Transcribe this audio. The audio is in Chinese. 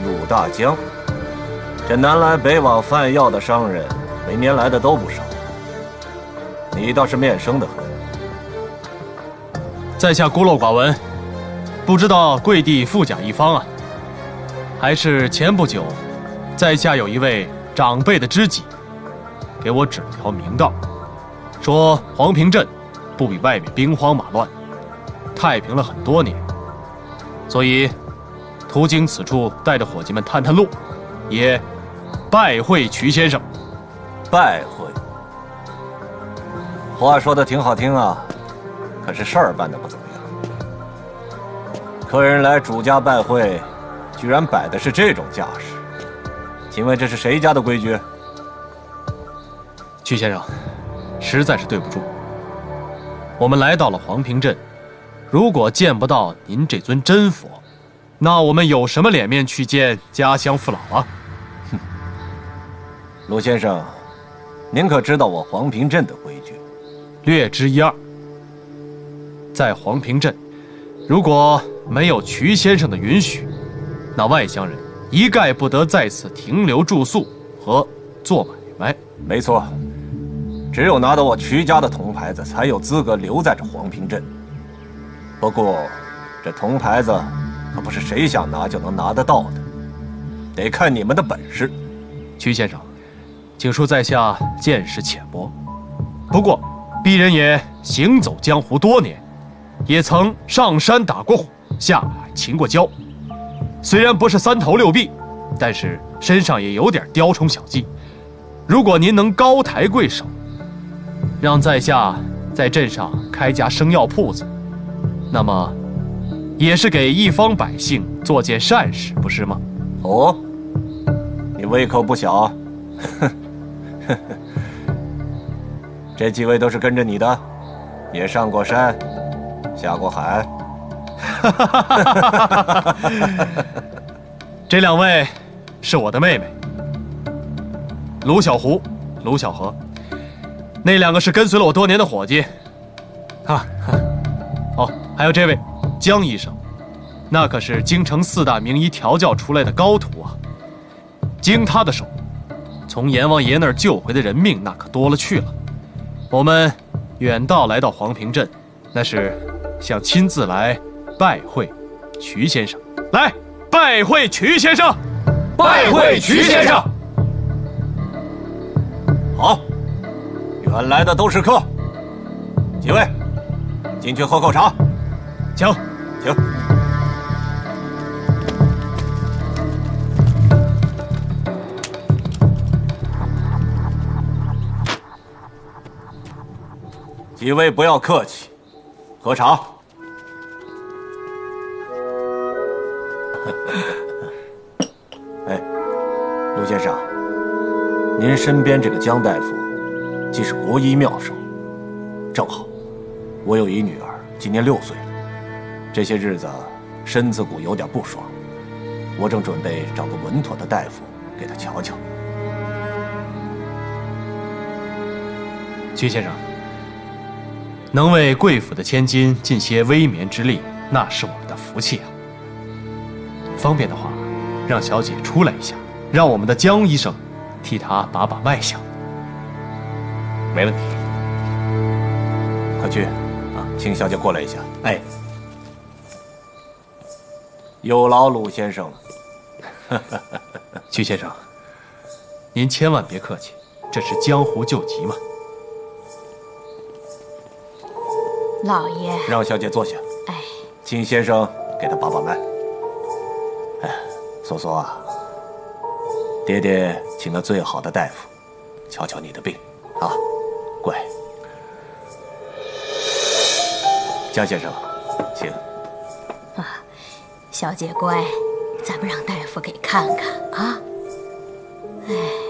入大江。这南来北往贩药的商人，每年来的都不少。你倒是面生的很。 在下孤陋寡闻，不知道贵地富甲一方啊。还是前不久，在下有一位长辈的知己，给我指了条明道，说黄平镇不比外面兵荒马乱，太平了很多年，所以途经此处，带着伙计们探探路，也拜会瞿先生。 拜会，话说的挺好听啊，可是事儿办得不怎么样。客人来主家拜会，居然摆的是这种架势，请问这是谁家的规矩？ 瞿先生，实在是对不住。我们来到了黄平镇，如果见不到您这尊真佛，那我们有什么脸面去见家乡父老啊？ 哼，陆先生，您可知道我黄平镇的规矩？ 略知一二。在黄平镇，如果没有瞿先生的允许，那外乡人一概不得在此停留住宿和做买卖。 没错，只有拿到我瞿家的铜牌子，才有资格留在这黄平镇。不过，这铜牌子可不是谁想拿就能拿得到的，得看你们的本事。 瞿先生，请恕在下见识浅薄，不过鄙人也行走江湖多年，也曾上山打过虎，下海擒过蛟。虽然不是三头六臂，但是身上也有点雕虫小技。如果您能高抬贵手，让在下在镇上开家生药铺子，那么也是给一方百姓做件善事，不是吗？ 哦，你胃口不小。这几位都是跟着你的，也上过山，下过海。 这两位是我的妹妹卢小胡、卢小荷，那两个是跟随了我多年的伙计。哦，还有这位江医生，那可是京城4大名医调教出来的高徒啊！经他的手，从阎王爷那儿救回的人命那可多了去了。我们远道来到黄平镇，那是想亲自来拜会瞿先生。来，拜会瞿先生， 拜会瞿先生。 好，原来的都是客，几位进去喝口茶。 请。 请。几位不要客气，喝茶。哎，陆先生，您身边这个江大夫，既是国医妙手，正好，我有一女儿，今年6岁了，这些日子身子骨有点不爽，我正准备找个稳妥的大夫给她瞧瞧。 瞿先生，能为贵府的千金尽些微绵之力，那是我们的福气啊。方便的话，让小姐出来一下，让我们的江医生替她把把脉象。 没问题。快去啊，请小姐过来一下。 哎， 有劳鲁先生了。 瞿先生，您千万别客气，这是江湖救急嘛。 老爷， 让小姐坐下。 哎， 请先生给她把把脉。哎，索索啊，爹爹请了最好的大夫，瞧瞧你的病啊，乖。江先生，请。 啊，小姐乖，咱们让大夫给看看啊。哎。